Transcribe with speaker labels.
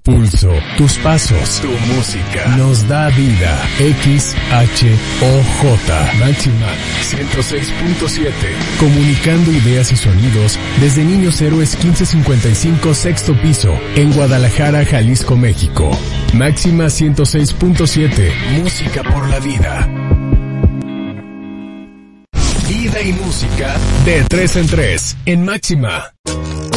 Speaker 1: pulso, tus pasos, tu música. Nos da vida. XHOJ. Máxima 106.7. Comunicando ideas y sonidos desde Niños Héroes 1555, sexto piso, en Guadalajara, Jalisco, México. Máxima 106.7. Música por la vida. Vida y música de 3 en 3 en Máxima.